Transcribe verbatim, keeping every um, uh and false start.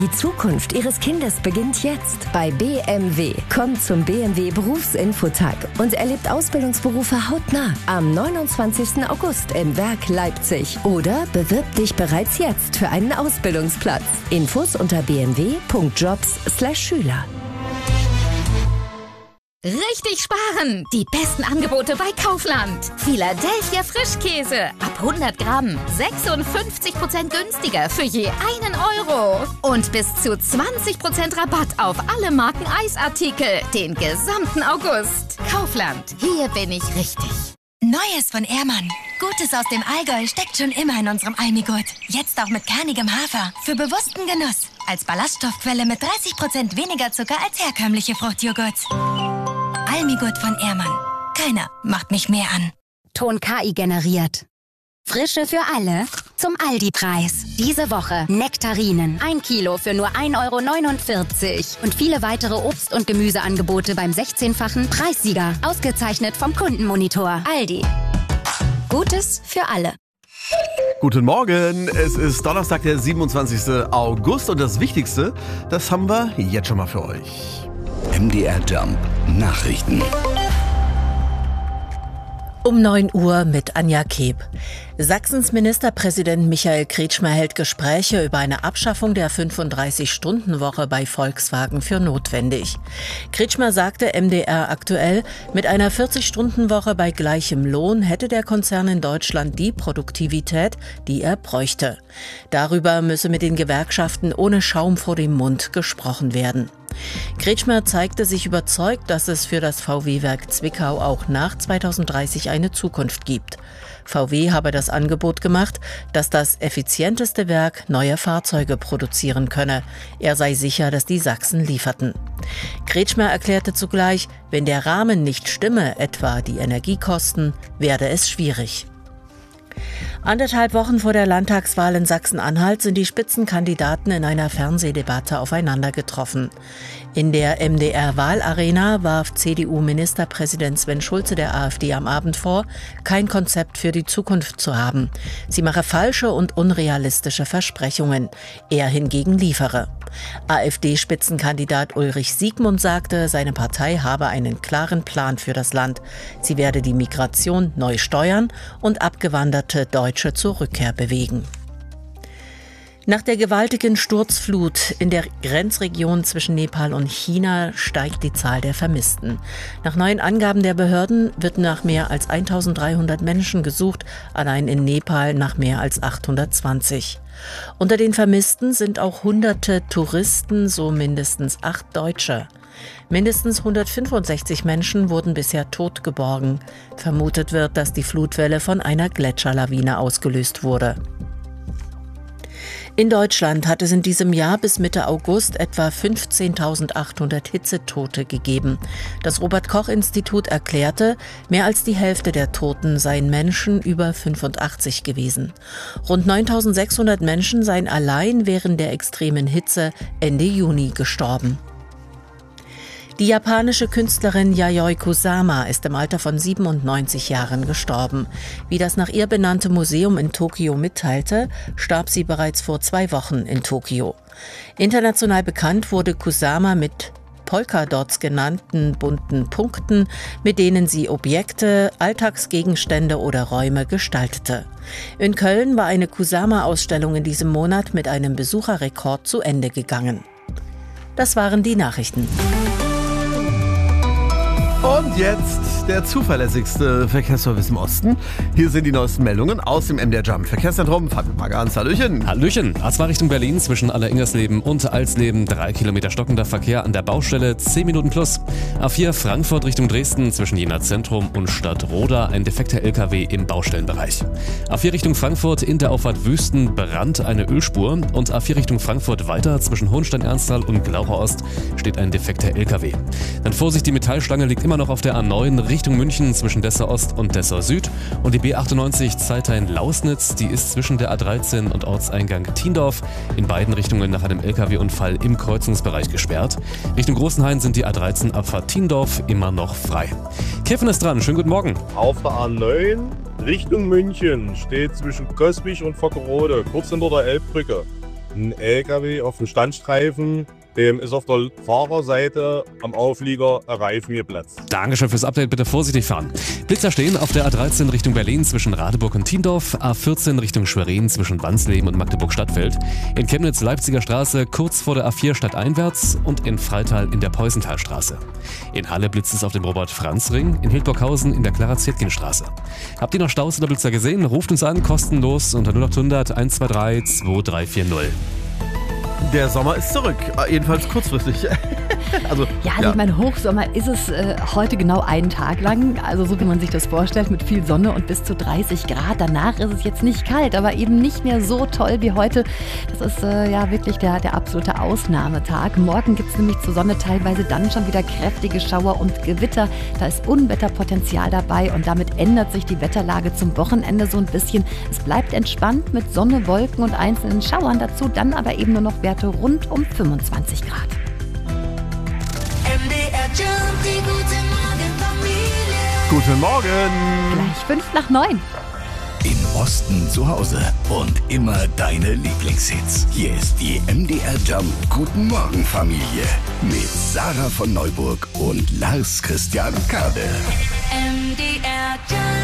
Die Zukunft Ihres Kindes beginnt jetzt bei B M W. Kommt zum B M W Berufsinfotag und erlebt Ausbildungsberufe hautnah am neunundzwanzigsten August im Werk Leipzig. Oder bewirb dich bereits jetzt für einen Ausbildungsplatz. Infos unter b m w punkt jobs slash schüler. Richtig sparen! Die besten Angebote bei Kaufland. Philadelphia Frischkäse. Ab hundert Gramm. sechsundfünfzig Prozent günstiger für je einen Euro. Und bis zu zwanzig Prozent Rabatt auf alle Marken Eisartikel. Den gesamten August. Kaufland. Hier bin ich richtig. Neues von Ehrmann. Gutes aus dem Allgäu steckt schon immer in unserem Almigurt. Jetzt auch mit kernigem Hafer. Für bewussten Genuss. Als Ballaststoffquelle mit dreißig Prozent weniger Zucker als herkömmliche Fruchtjoghurts. Almigurt von Ehrmann. Keiner macht mich mehr an. Ton K I generiert. Frische für alle zum Aldi-Preis. Diese Woche Nektarinen. Ein Kilo für nur ein Euro neunundvierzig. Und viele weitere Obst- und Gemüseangebote beim sechzehnfachen Preissieger. Ausgezeichnet vom Kundenmonitor. Aldi. Gutes für alle. Guten Morgen, es ist Donnerstag, der siebenundzwanzigsten August und das Wichtigste, das haben wir jetzt schon mal für euch. M D R Jump Nachrichten. Um neun Uhr mit Anja Keb. Sachsens Ministerpräsident Michael Kretschmer hält Gespräche über eine Abschaffung der fünfunddreißig-Stunden-Woche bei Volkswagen für notwendig. Kretschmer sagte M D R aktuell, mit einer vierzig-Stunden-Woche bei gleichem Lohn hätte der Konzern in Deutschland die Produktivität, die er bräuchte. Darüber müsse mit den Gewerkschaften ohne Schaum vor dem Mund gesprochen werden. Kretschmer zeigte sich überzeugt, dass es für das V W-Werk Zwickau auch nach zweitausenddreißig eine Zukunft gibt. V W habe das Angebot gemacht, dass das effizienteste Werk neue Fahrzeuge produzieren könne. Er sei sicher, dass die Sachsen lieferten. Kretschmer erklärte zugleich, wenn der Rahmen nicht stimme, etwa die Energiekosten, werde es schwierig. Anderthalb Wochen vor der Landtagswahl in Sachsen-Anhalt sind die Spitzenkandidaten in einer Fernsehdebatte aufeinander getroffen. In der M D R-Wahlarena warf C D U-Ministerpräsident Sven Schulze der AfD am Abend vor, kein Konzept für die Zukunft zu haben. Sie mache falsche und unrealistische Versprechungen. Er hingegen liefere. AfD-Spitzenkandidat Ulrich Siegmund sagte, seine Partei habe einen klaren Plan für das Land. Sie werde die Migration neu steuern und abgewanderte Deutsche zur Rückkehr bewegen. Nach der gewaltigen Sturzflut in der Grenzregion zwischen Nepal und China steigt die Zahl der Vermissten. Nach neuen Angaben der Behörden wird nach mehr als eintausenddreihundert Menschen gesucht, allein in Nepal nach mehr als achthundertzwanzig. Unter den Vermissten sind auch hunderte Touristen, so mindestens acht Deutsche. Mindestens hundertfünfundsechzig Menschen wurden bisher tot geborgen. Vermutet wird, dass die Flutwelle von einer Gletscherlawine ausgelöst wurde. In Deutschland hat es in diesem Jahr bis Mitte August etwa fünfzehntausendachthundert Hitzetote gegeben. Das Robert-Koch-Institut erklärte, mehr als die Hälfte der Toten seien Menschen über fünfundachtzig gewesen. Rund neuntausendsechshundert Menschen seien allein während der extremen Hitze Ende Juni gestorben. Die japanische Künstlerin Yayoi Kusama ist im Alter von siebenundneunzig Jahren gestorben. Wie das nach ihr benannte Museum in Tokio mitteilte, starb sie bereits vor zwei Wochen in Tokio. International bekannt wurde Kusama mit Polkadots genannten bunten Punkten, mit denen sie Objekte, Alltagsgegenstände oder Räume gestaltete. In Köln war eine Kusama-Ausstellung in diesem Monat mit einem Besucherrekord zu Ende gegangen. Das waren die Nachrichten. Und jetzt der zuverlässigste Verkehrsservice im Osten. Hier sind die neuesten Meldungen aus dem M D R Jump Verkehrszentrum. Fabian Magans, Hallöchen. Hallöchen. A zwei Richtung Berlin zwischen Alleringersleben und Alsleben. Drei Kilometer stockender Verkehr an der Baustelle, zehn Minuten plus. A vier Frankfurt Richtung Dresden zwischen Jena Zentrum und Stadtroda. Ein defekter L K W im Baustellenbereich. A vier Richtung Frankfurt in der Auffahrt Wüstenbrand eine Ölspur. Und A vier Richtung Frankfurt weiter zwischen Hohenstein-Ernsthal und Glaucher Ost steht ein defekter L K W. Dann Vorsicht, die Metallstange liegt immer noch auf der A neun Richtung München zwischen Dessau Ost und Dessau Süd. Und die B achtundneunzig Zeithain-Lausnitz, die ist zwischen der A dreizehn und Ortseingang Thiendorf in beiden Richtungen nach einem L K W-Unfall im Kreuzungsbereich gesperrt. Richtung Großenhain sind die A dreizehn Abfahrt Thiendorf immer noch frei. Kevin ist dran, schönen guten Morgen. Auf der A neun Richtung München steht zwischen Coswig und Vockerode, kurz hinter der Elbbrücke. ein L K W auf dem Standstreifen. Dem ist auf der Fahrerseite am Auflieger ein Reifen geplatzt. Dankeschön fürs Update, bitte vorsichtig fahren. Blitzer stehen auf der A dreizehn Richtung Berlin zwischen Radeburg und Thiendorf, A vierzehn Richtung Schwerin zwischen Wansleben und Magdeburg-Stadtfeld, in Chemnitz Leipziger Straße kurz vor der A vier stadteinwärts und in Freital in der Peusenthalstraße. In Halle blitzt es auf dem Robert-Franz-Ring, in Hildburghausen in der Clara-Zetkin-Straße. Habt ihr noch Staus oder Blitzer gesehen? Ruft uns an, kostenlos unter null acht hundert eins zwei drei zwei drei vier null. Der Sommer ist zurück, jedenfalls kurzfristig. Also, ja, also ja. Ich meine, Hochsommer ist es äh, heute genau einen Tag lang, also so wie man sich das vorstellt, mit viel Sonne und bis zu dreißig Grad. Danach ist es jetzt nicht kalt, aber eben nicht mehr so toll wie heute. Das ist äh, ja wirklich der, der absolute Ausnahmetag. Morgen gibt es nämlich zur Sonne teilweise dann schon wieder kräftige Schauer und Gewitter. Da ist Unwetterpotenzial dabei und damit ändert sich die Wetterlage zum Wochenende so ein bisschen. Es bleibt entspannt mit Sonne, Wolken und einzelnen Schauern dazu, dann aber eben nur noch Werte rund um fünfundzwanzig Grad. Guten Morgen! Gleich fünf nach neun. Im Osten zu Hause und immer deine Lieblingshits. Hier ist die M D R Jump Guten Morgen Familie mit Sarah von Neuburg und Lars Christian Kade. M D R Jump.